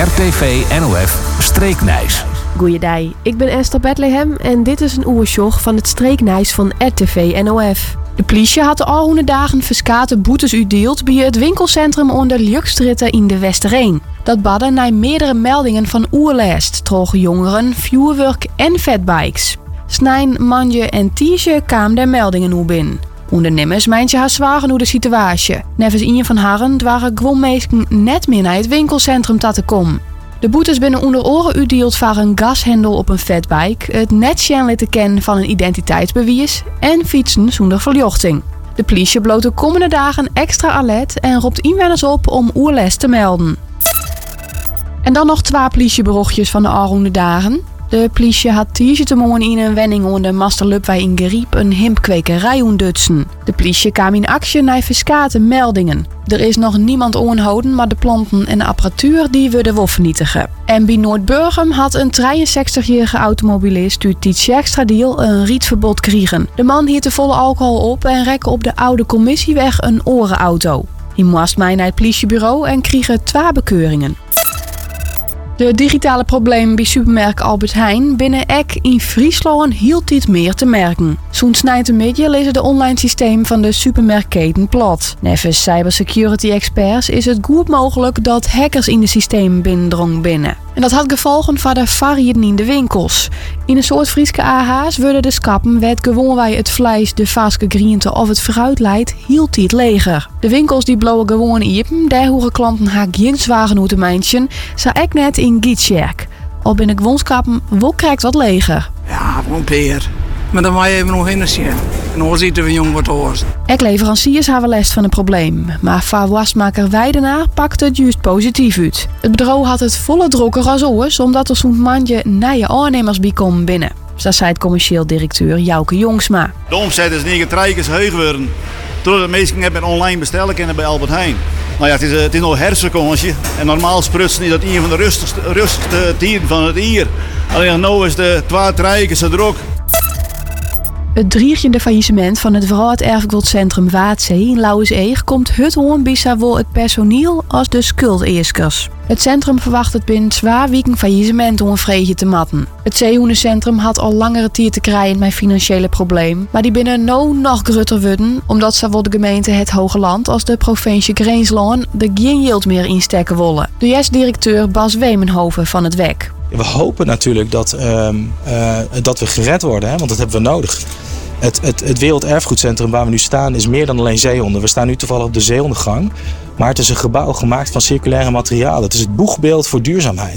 RTV NOF Streeknijs. Goeiedag, ik ben Esther Bethlehem en dit is een oersjog van het Streeknijs van RTV NOF. De politie had al 100 dagen verskate boetes uitdeeld bij het winkelcentrum onder Ljukstritten in de Westereen. Dat badden na meerdere meldingen van oerlast, troch jongeren, vuurwerk en fatbikes. Snijn, manje en tiesje kwamen er meldingen hoe binnen. Ondernemers meintje haar zwaar hoe de situatie. Nevens een van haren waren gewoon mensen net meer naar het winkelcentrum te komen. De boetes binnen onder oren uitdeeld voor een gashendel op een fatbike, het net laten kennen van een identiteitsbewijs en fietsen zonder verlichting. De politie bloot de komende dagen extra alert en roept inwoners op om oerlast te melden. En dan nog 2 politieberichtjes van de aanroende dagen. De politie had morgen in een wenning onder Masterlupwij in Geriep een hempkwekerij ontdutsen. De politie kwam in actie naar verskate meldingen. Er is nog niemand onhouden, maar de planten en de apparatuur die worden wel vernietigen. En bij Noordburgum had een 63-jarige automobilist uit Tietjextradiel een rietverbod kregen. De man hield de volle alcohol op en rekte op de oude commissieweg een orenauto. Hij moest mij naar het politiebureau en kreeg 2 bekeuringen. De digitale problemen bij supermerk Albert Heijn binnen Eck in Friesland hield dit meer te merken. Zo'n snijtemidje lezen de online systeem van de supermerkketen plat. Nevens cybersecurity experts is het goed mogelijk dat hackers in de systeem binnen. En dat had gevolgen voor de variëten in de winkels. In een soort Frieske AH's worden de schappen werd gewoon wij het vlees, de vaske groente of het fruit leidt, hield dit leger. De winkels die blowen gewoon iepen, daar horen klanten haar geen zwagen uit de mijntje, zou ik net in Gietsjerk. Al binnen gewoonskappen wel krijgt wat leger. Ja, van peer. Maar dan moet je even nog in de zien. En dan zitten we jong wat oors. Leveranciers hebben last van het probleem, maar voor wasmaker Weidenaar pakte het juist positief uit. Het bedrijf had het volle drokker als oors, omdat er zo'n mandje nieuwe aannemers bij komen binnen. Dat zei het commercieel directeur Jouke Jongsma. De omzet is niet treikens heug worden. Doordat de meesten hebben online bestellen kunnen bij Albert Heijn. Nou ja, het is nog herfstvakantie. En normaal sprutsen is dat een van de rustigste tijden van het jaar. Alleen nu is de 2 treikens er ook. Het 3e faillissement van het Verraad-Erfgoedcentrum Waatzee in Lauwerseeg komt het hoorn bij zowel het personeel als de schuldeeskers. Het centrum verwacht het binnen 2 weken faillissement om een vreetje te matten. Het zeehoendencentrum had al langere tijd te krijgen met financiële problemen, maar die binnen nog groter worden, omdat zowel de gemeente Het Hoge Land als de provincie Greenslaan er geen geld meer instekken willen. De directeur Bas Wemenhoven van het WEC. We hopen natuurlijk dat we gered worden, hè, want dat hebben we nodig. Het Werelderfgoedcentrum waar we nu staan is meer dan alleen zeehonden. We staan nu toevallig op de zeehondengang. Maar het is een gebouw gemaakt van circulaire materialen. Het is het boegbeeld voor duurzaamheid.